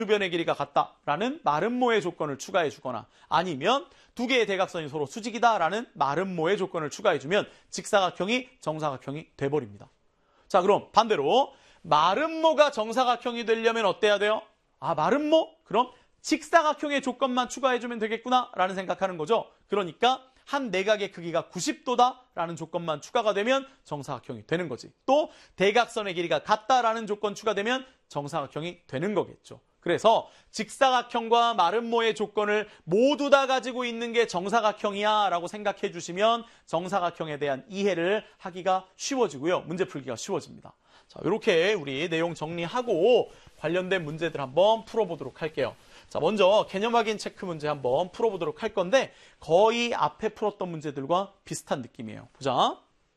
두 변의 길이가 같다라는 마름모의 조건을 추가해 주거나 아니면 두 개의 대각선이 서로 수직이다라는 마름모의 조건을 추가해 주면 직사각형이 정사각형이 돼버립니다. 자, 그럼 반대로 마름모가 정사각형이 되려면 어때야 돼요? 아, 마름모? 그럼 직사각형의 조건만 추가해 주면 되겠구나 라는 생각하는 거죠. 그러니까 한 내각의 크기가 90도다라는 조건만 추가가 되면 정사각형이 되는 거지. 또 대각선의 길이가 같다라는 조건 추가되면 정사각형이 되는 거겠죠. 그래서 직사각형과 마름모의 조건을 모두 다 가지고 있는 게 정사각형이야 라고 생각해 주시면 정사각형에 대한 이해를 하기가 쉬워지고요. 문제 풀기가 쉬워집니다. 자, 이렇게 우리 내용 정리하고 관련된 문제들 한번 풀어보도록 할게요. 자, 먼저 개념 확인 체크 문제 한번 풀어보도록 할 건데 거의 앞에 풀었던 문제들과 비슷한 느낌이에요. 보자.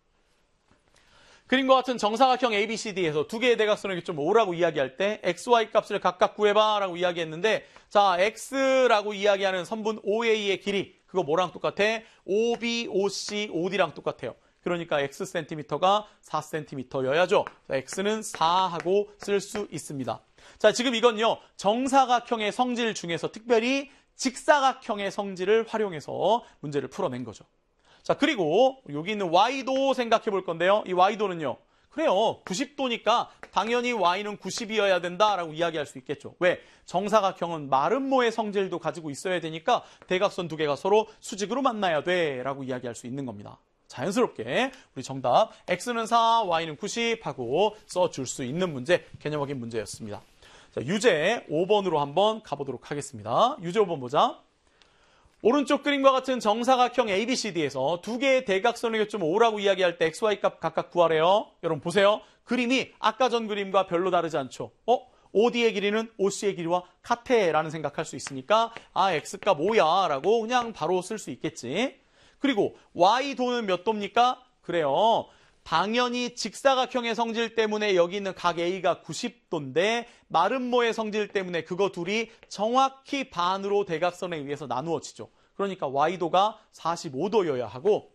그림과 같은 정사각형 ABCD에서 두 개의 대각선을 좀 O라고 이야기할 때 XY 값을 각각 구해봐 라고 이야기했는데 자, X라고 이야기하는 선분 OA의 길이 그거 뭐랑 똑같아? OB, OC, OD랑 똑같아요. 그러니까 Xcm가 4cm여야죠. X는 4하고 쓸 수 있습니다. 자, 지금 이건요. 정사각형의 성질 중에서 특별히 직사각형의 성질을 활용해서 문제를 풀어낸 거죠. 자, 그리고 여기 있는 Y도 생각해 볼 건데요. 이 Y도는요. 그래요. 90도니까 당연히 Y는 90이어야 된다라고 이야기할 수 있겠죠. 왜? 정사각형은 마름모의 성질도 가지고 있어야 되니까 대각선 두 개가 서로 수직으로 만나야 돼라고 이야기할 수 있는 겁니다. 자연스럽게 우리 정답 X는 4, Y는 90 하고 써줄 수 있는 문제, 개념 확인 문제였습니다. 자, 유제 5번으로 한번 가보도록 하겠습니다. 유제 5번 보자. 오른쪽 그림과 같은 정사각형 ABCD에서 두 개의 대각선의 교점 O라고 이야기할 때 XY 값 각각 구하래요. 여러분 보세요. 그림이 아까 전 그림과 별로 다르지 않죠. OD의 길이는 OC의 길이와 같애라는 생각할 수 있으니까 아, X값 5야 라고 그냥 바로 쓸 수 있겠지. 그리고 Y도는 몇 도입니까? 그래요. 당연히 직사각형의 성질 때문에 여기 있는 각 A가 90도인데 마름모의 성질 때문에 그거 둘이 정확히 반으로 대각선에 의해서 나누어지죠. 그러니까 Y도가 45도여야 하고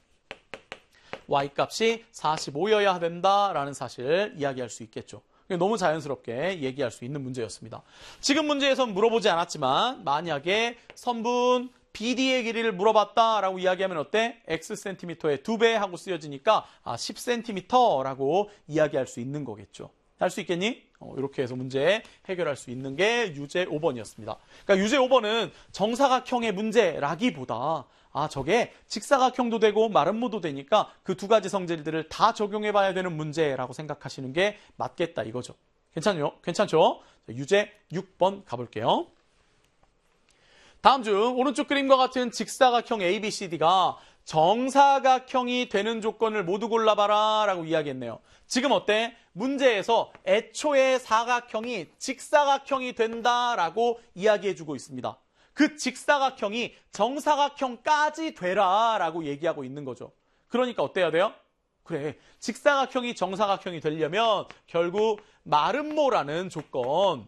Y값이 45여야 된다라는 사실을 이야기할 수 있겠죠. 너무 자연스럽게 얘기할 수 있는 문제였습니다. 지금 문제에선 물어보지 않았지만 만약에 선분 BD의 길이를 물어봤다라고 이야기하면 어때? Xcm의 2배 하고 쓰여지니까 10cm라고 이야기할 수 있는 거겠죠. 할 수 있겠니? 이렇게 해서 문제 해결할 수 있는 게 유제 5번이었습니다. 그러니까 유제 5번은 정사각형의 문제라기보다 저게 직사각형도 되고 마름모도 되니까 그 두 가지 성질들을 다 적용해봐야 되는 문제라고 생각하시는 게 맞겠다 이거죠. 괜찮죠? 유제 6번 가볼게요. 다음 중 오른쪽 그림과 같은 직사각형 ABCD가 정사각형이 되는 조건을 모두 골라봐라 라고 이야기했네요. 지금 어때? 문제에서 애초에 사각형이 직사각형이 된다라고 이야기해주고 있습니다. 그 직사각형이 정사각형까지 되라 라고 얘기하고 있는 거죠. 그러니까 어때야 돼요? 그래, 직사각형이 정사각형이 되려면 결국 마름모라는 조건,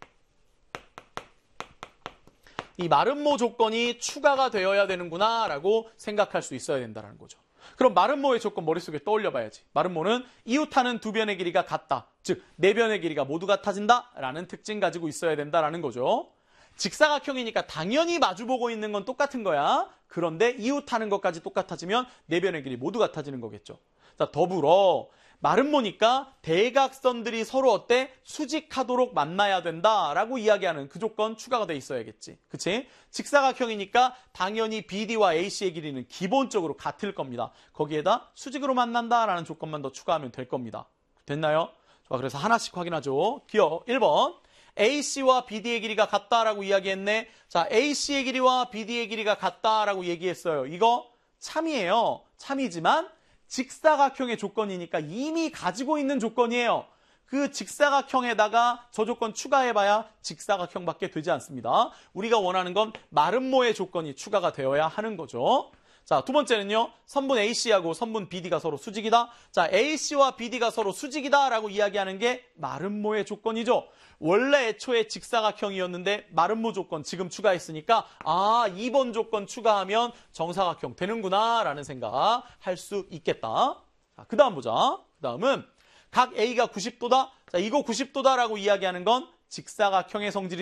이 마름모 조건이 추가가 되어야 되는구나 라고 생각할 수 있어야 된다는 거죠. 그럼 마름모의 조건 머릿속에 떠올려 봐야지. 마름모는 이웃하는 두 변의 길이가 같다. 즉, 네 변의 길이가 모두 같아진다 라는 특징 가지고 있어야 된다는 거죠. 직사각형이니까 당연히 마주보고 있는 건 똑같은 거야. 그런데 이웃하는 것까지 똑같아지면 네 변의 길이 모두 같아지는 거겠죠. 자, 더불어 마름모니까 대각선들이 서로 어때? 수직하도록 만나야 된다라고 이야기하는 그 조건 추가가 돼 있어야겠지. 그치? 직사각형이니까 당연히 BD와 AC의 길이는 기본적으로 같을 겁니다. 거기에다 수직으로 만난다라는 조건만 더 추가하면 될 겁니다. 됐나요? 좋아, 그래서 하나씩 확인하죠. 기억 1번. AC와 BD의 길이가 같다라고 이야기했네. 자, AC의 길이와 BD의 길이가 같다라고 얘기했어요. 이거 참이에요. 참이지만 직사각형의 조건이니까 이미 가지고 있는 조건이에요. 그 직사각형에다가 저 조건 추가해봐야 직사각형밖에 되지 않습니다. 우리가 원하는 건 마름모의 조건이 추가가 되어야 하는 거죠. 자, 두 번째는요. 선분 AC하고 선분 BD가 서로 수직이다. 자, AC와 BD가 서로 수직이다라고 이야기하는 게 마름모의 조건이죠. 원래 애초에 직사각형이었는데 마름모 조건 지금 추가했으니까 2번 조건 추가하면 정사각형 되는구나 라는 생각 할 수 있겠다. 자, 그 다음 보자. 그 다음은 각 A가 90도다. 자, 이거 90도다라고 이야기하는 건 직사각형의 성질이